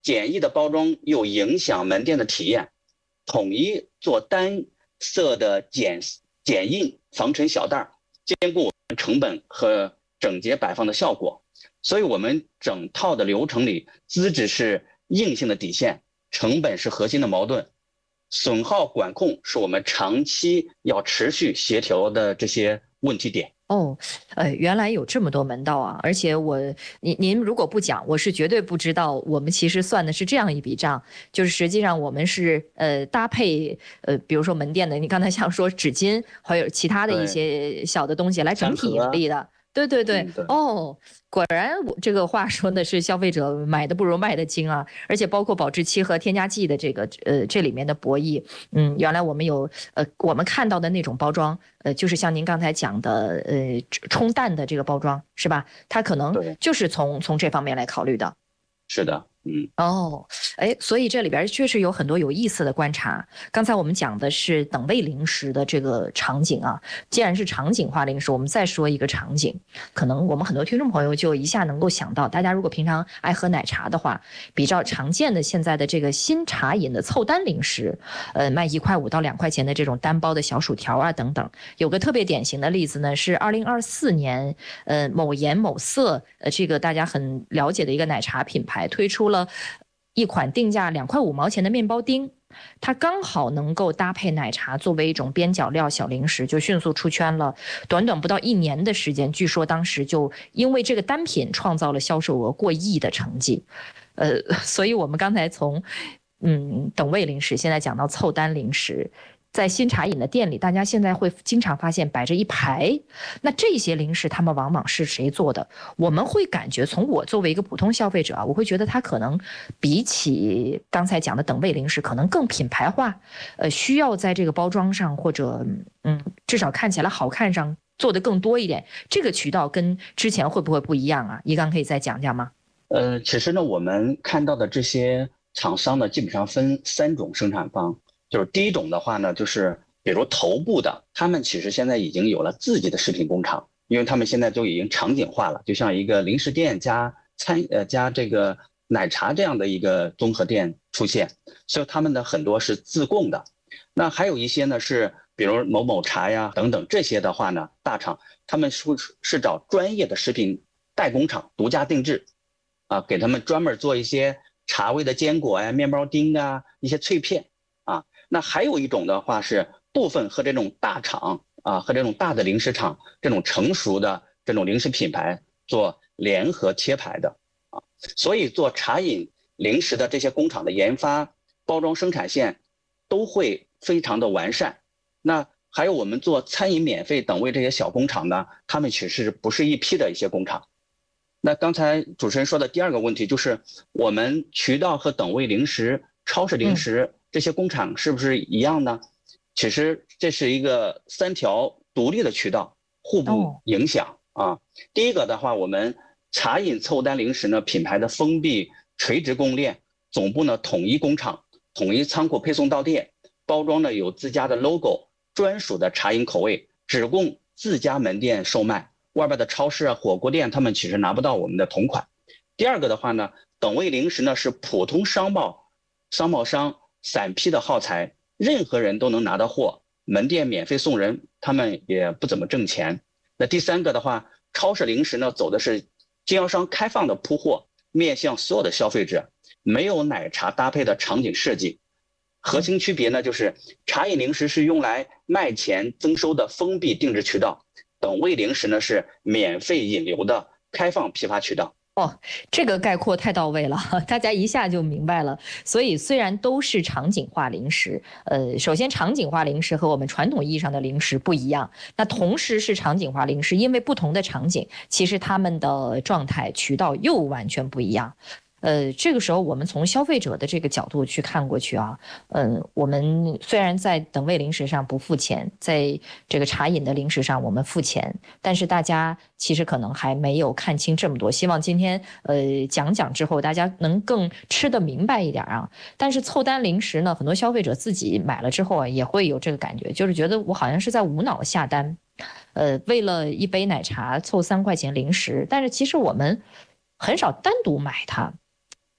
简易的包装又影响门店的体验，统一做单色的剪印防尘小袋，兼顾成本和整洁摆放的效果。所以我们整套的流程里，资质是硬性的底线，成本是核心的矛盾，损耗管控是我们长期要持续协调的这些问题点。 哦，原来有这么多门道啊！而且您如果不讲，我是绝对不知道。我们其实算的是这样一笔账，就是实际上我们是搭配比如说门店的，你刚才像说纸巾，还有其他的一些小的东西来整体盈利的。对对对，哦，果然我这个话说的是消费者买的不如卖的精啊！而且包括保质期和添加剂的这里面的博弈，原来我们有我们看到的那种包装，就是像您刚才讲的冲淡的这个包装是吧？它可能就是从这方面来考虑的。 是的。 哦，所以这里边确实有很多有意思的观察。刚才我们讲的是等位零食的这个场景啊，既然是场景化零食，我们再说一个场景，可能我们很多听众朋友就一下能够想到，大家如果平常爱喝奶茶的话，比较常见的现在的这个新茶饮的凑单零食，卖1.5块到2块钱的这种单包的小薯条啊等等。有个特别典型的例子呢，是2024年，某颜某色，这个大家很了解的一个奶茶品牌推出了一款定价2.5块钱的面包丁，它刚好能够搭配奶茶作为一种边角料小零食，就迅速出圈了。短短不到1年的时间，据说当时就因为这个单品创造了销售额过亿的成绩。所以我们刚才从等位零食，现在讲到凑单零食。在新茶饮的店里，大家现在会经常发现摆着一排，那这些零食他们往往是谁做的？我们会感觉，从我作为一个普通消费者啊，我会觉得它可能比起刚才讲的等位零食，可能更品牌化，需要在这个包装上或者至少看起来好看上做的更多一点。这个渠道跟之前会不会不一样啊？一刚可以再讲讲吗？ 其实呢，我们看到的这些厂商呢，基本上分3种生产方。就是第一种的话呢，就是比如头部的，他们其实现在已经有了自己的食品工厂，因为他们现在就已经场景化了，就像一个零食店加这个奶茶这样的一个综合店出现，所以他们的很多是自供的。那还有一些呢是比如某某茶呀等等，这些的话呢，大厂他们是找专业的食品代工厂独家定制啊，给他们专门做一些茶味的坚果呀、面包丁啊、一些脆片啊。那还有一种的话是部分和这种大厂啊，和这种大的零食厂这种成熟的这种零食品牌做联合贴牌的啊，所以做茶饮零食的这些工厂的研发、包装、生产线都会非常的完善。那还有我们做餐饮免费等位这些小工厂呢，他们其实不是一批的一些工厂。那刚才主持人说的第2个问题就是我们渠道和等位零食、超市零食这些工厂是不是一样呢？其实这是一个3条独立的渠道，互不影响啊。第一个的话，我们茶饮凑单零食呢，品牌的封闭垂直供应链，总部呢统一工厂、统一仓库配送到店，包装呢有自家的 logo， 专属的茶饮口味，只供自家门店售卖。外边的超市啊、火锅店，他们其实拿不到我们的同款。第2个的话呢，等位零食呢是普通商贸商散批的耗材，任何人都能拿到货，门店免费送人，他们也不怎么挣钱。那第3个的话，超市零食呢走的是经销商开放的铺货，面向所有的消费者，没有奶茶搭配的场景设计。核心区别呢，就是茶饮零食是用来卖钱增收的封闭定制渠道，等位零食呢是免费引流的开放批发渠道。 这个概括太到位了，大家一下就明白了。所以虽然都是场景化零食，首先场景化零食和我们传统意义上的零食不一样，那同时是场景化零食，因为不同的场景，其实他们的状态渠道又完全不一样。这个时候我们从消费者的这个角度去看过去啊，我们虽然在等位零食上不付钱，在这个茶饮的零食上我们付钱，但是大家其实可能还没有看清这么多。希望今天讲之后，大家能更吃得明白一点啊。但是凑单零食呢，很多消费者自己买了之后啊，也会有这个感觉，就是觉得我好像是在无脑下单，为了一杯奶茶凑3块钱零食，但是其实我们很少单独买它。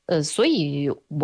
所以我